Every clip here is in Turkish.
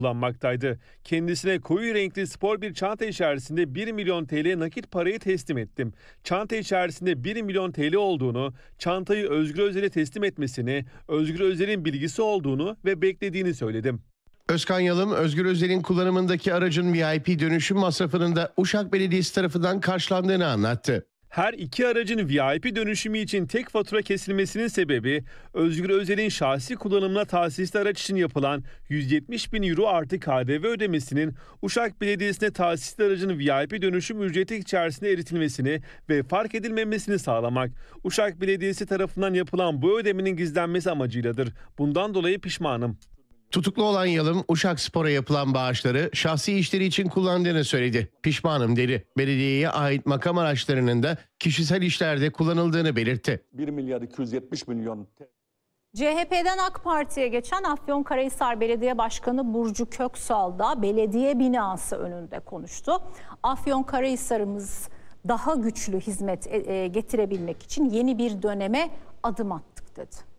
kullanmaktaydı. Kendisine koyu renkli spor bir çanta içerisinde 1 milyon TL nakit parayı teslim ettim. Çanta içerisinde 1 milyon TL olduğunu, çantayı Özgür Özel'e teslim etmesini, Özgür Özel'in bilgisi olduğunu ve beklediğini söyledim. Özkan Yalım, Özgür Özel'in kullanımındaki aracın VIP dönüşüm masrafının da Uşak Belediyesi tarafından karşılandığını anlattı. Her iki aracın VIP dönüşümü için tek fatura kesilmesinin sebebi Özgür Özel'in şahsi kullanımına tahsisli araç için yapılan 170 bin euro artı KDV ödemesinin Uşak Belediyesi'ne tahsisli aracın VIP dönüşüm ücreti içerisinde eritilmesini ve fark edilmemesini sağlamak. Uşak Belediyesi tarafından yapılan bu ödemenin gizlenmesi amacıyladır. Bundan dolayı pişmanım. Tutuklu olan Yalım, Uşak Spor'a yapılan bağışları şahsi işleri için kullandığını söyledi. Pişmanım dedi. Belediyeye ait makam araçlarının da kişisel işlerde kullanıldığını belirtti. 1 milyar 270 milyon. CHP'den AK Parti'ye geçen Afyonkarahisar Belediye Başkanı Burcu Köksal da belediye binası önünde konuştu. Afyonkarahisar'ımız daha güçlü hizmet getirebilmek için yeni bir döneme adım attık dedi.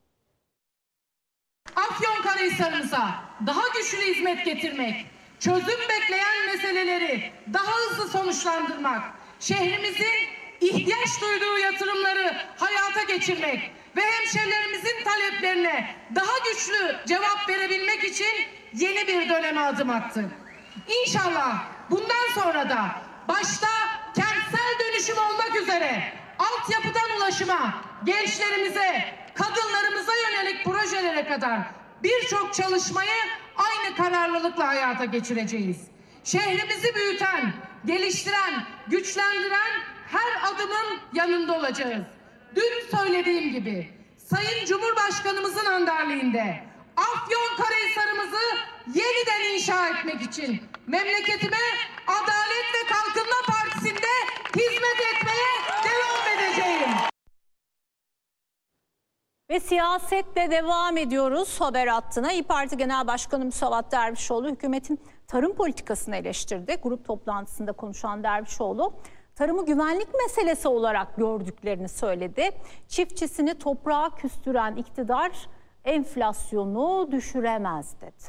Afyonkarahisar'ımıza daha güçlü hizmet getirmek, çözüm bekleyen meseleleri daha hızlı sonuçlandırmak, şehrimizin ihtiyaç duyduğu yatırımları hayata geçirmek ve hemşehrilerimizin taleplerine daha güçlü cevap verebilmek için yeni bir döneme adım attık. İnşallah bundan sonra da başta kentsel dönüşüm olmak üzere altyapıdan ulaşıma, gençlerimize, kadınlarımıza yönelik projelere kadar birçok çalışmayı aynı kararlılıkla hayata geçireceğiz. Şehrimizi büyüten, geliştiren, güçlendiren her adımın yanında olacağız. Dün söylediğim gibi Sayın Cumhurbaşkanımızın önderliğinde Afyonkarahisar'ımızı yeniden inşa etmek için memleketime Adalet ve Kalkınma Partisi'nde hizmet etmeye devam edeceğim. Ve siyasetle devam ediyoruz haber hattına. İYİ Parti Genel Başkanı Musavat Dervişoğlu hükümetin tarım politikasını eleştirdi. Grup toplantısında konuşan Dervişoğlu, tarımı güvenlik meselesi olarak gördüklerini söyledi. Çiftçisini toprağa küstüren iktidar enflasyonu düşüremez dedi.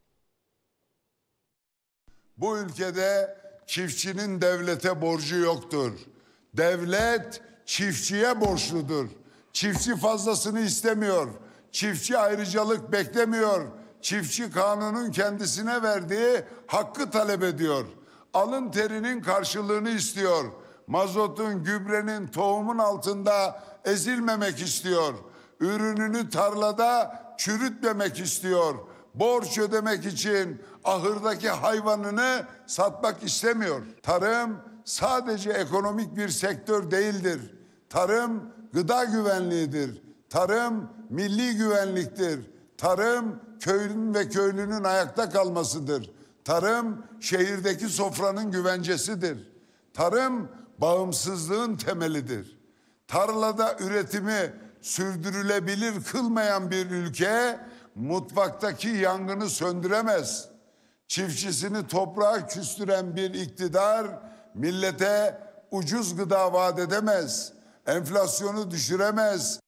Bu ülkede çiftçinin devlete borcu yoktur. Devlet çiftçiye borçludur. Çiftçi fazlasını istemiyor. Çiftçi ayrıcalık beklemiyor. Çiftçi kanunun kendisine verdiği hakkı talep ediyor. Alın terinin karşılığını istiyor. Mazotun, gübrenin, tohumun altında ezilmemek istiyor. Ürününü tarlada çürütmemek istiyor. Borç ödemek için ahırdaki hayvanını satmak istemiyor. Tarım sadece ekonomik bir sektör değildir. Tarım gıda güvenliğidir. Tarım milli güvenliktir. Tarım köylünün ve köylünün ayakta kalmasıdır. Tarım şehirdeki sofranın güvencesidir. Tarım bağımsızlığın temelidir. Tarlada üretimi sürdürülebilir kılmayan bir ülke mutfaktaki yangını söndüremez. Çiftçisini toprağa küstüren bir iktidar millete ucuz gıda vaat edemez. Enflasyonu düşüremez.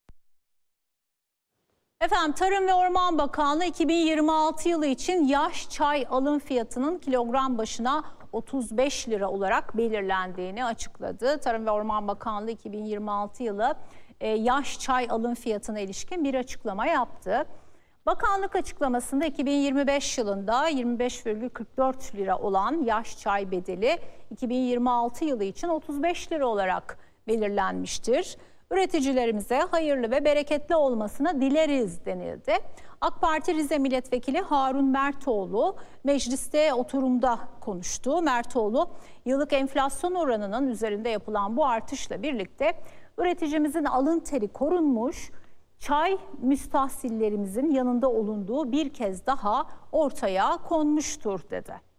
Efendim, Tarım ve Orman Bakanlığı 2026 yılı için yaş çay alım fiyatının kilogram başına 35 lira olarak belirlendiğini açıkladı. Tarım ve Orman Bakanlığı 2026 yılı yaş çay alım fiyatına ilişkin bir açıklama yaptı. Bakanlık açıklamasında 2025 yılında 25,44 lira olan yaş çay bedeli 2026 yılı için 35 lira olarak belirlenmiştir. Üreticilerimize hayırlı ve bereketli olmasını dileriz denildi. AK Parti Rize Milletvekili Harun Mertoğlu mecliste oturumda konuştu. Mertoğlu, yıllık enflasyon oranının üzerinde yapılan bu artışla birlikte üreticimizin alın teri korunmuş, çay müstahsillerimizin yanında olunduğu bir kez daha ortaya konmuştur dedi.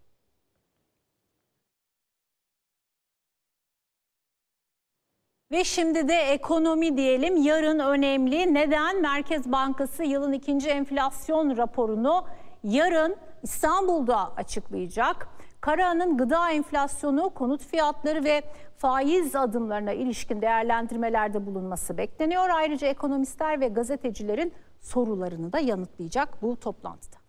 Ve şimdi de ekonomi diyelim. Yarın önemli. Neden? Merkez Bankası yılın ikinci enflasyon raporunu yarın İstanbul'da açıklayacak. Karahan'ın gıda enflasyonu, konut fiyatları ve faiz adımlarına ilişkin değerlendirmelerde bulunması bekleniyor. Ayrıca ekonomistler ve gazetecilerin sorularını da yanıtlayacak bu toplantıda.